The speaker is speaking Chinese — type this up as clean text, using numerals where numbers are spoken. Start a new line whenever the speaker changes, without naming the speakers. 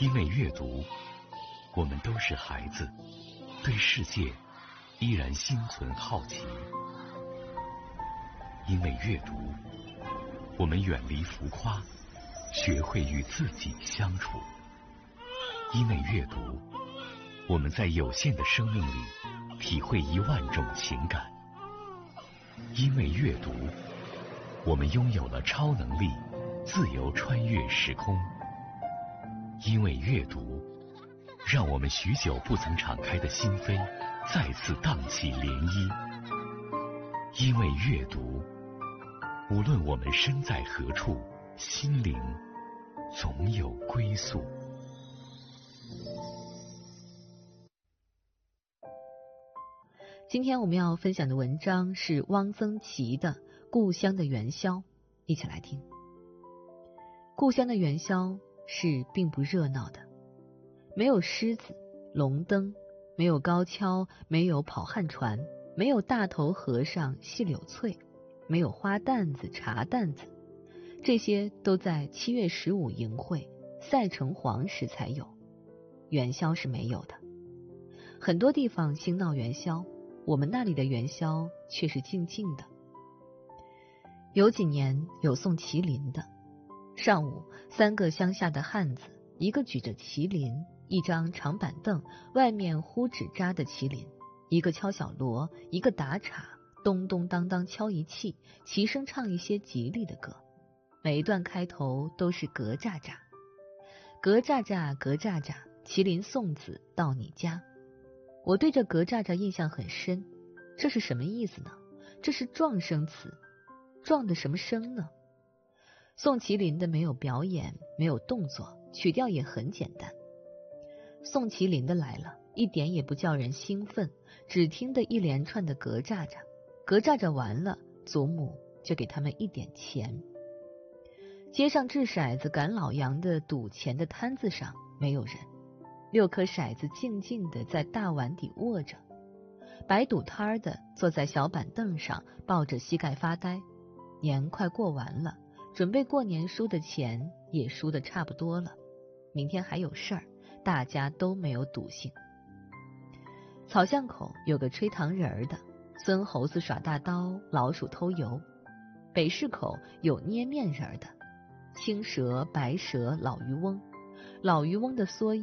因为阅读，我们都是孩子，对世界依然心存好奇。因为阅读，我们远离浮夸，学会与自己相处。因为阅读，我们在有限的生命里体会10000种情感。因为阅读，我们拥有了超能力，自由穿越时空。因为阅读，让我们许久不曾敞开的心扉再次荡起涟漪。因为阅读，无论我们身在何处，心灵总有归宿。
今天我们要分享的文章是汪曾祺的《故乡的元宵》，一起来听。故乡的元宵是并不热闹的，没有狮子、龙灯，没有高跷，没有跑旱船，没有大头和尚、细柳翠，没有花担子、茶担子，这些都在7月15迎会、赛城隍时才有，元宵是没有的。很多地方兴闹元宵，我们那里的元宵却是静静的。有几年有送麒麟的，上午3个乡下的汉子，一个举着麒麟，一张长板凳，外面糊纸扎的麒麟，一个敲小锣，一个打镲，咚咚当当敲一气，齐声唱一些吉利的歌。每一段开头都是格栅栅，格栅栅格栅栅，麒麟送子到你家。我对这格栅栅印象很深，这是什么意思呢？这是状声词，状的什么声呢？送麒麟的没有表演，没有动作，曲调也很简单。送麒麟的来了，一点也不叫人兴奋，只听得一连串的格栅栅，格栅栅完了，祖母就给他们一点钱。街上掷骰子赶老杨的赌钱的摊子上没有人，6颗骰子静静地在大碗底握着，摆赌摊的坐在小板凳上抱着膝盖发呆。年快过完了，准备过年输的钱也输得差不多了，明天还有事儿，大家都没有赌性。草巷口有个吹糖人的，孙猴子耍大刀，老鼠偷油。北市口有捏面人的，青蛇、白蛇、老渔翁，老渔翁的蓑衣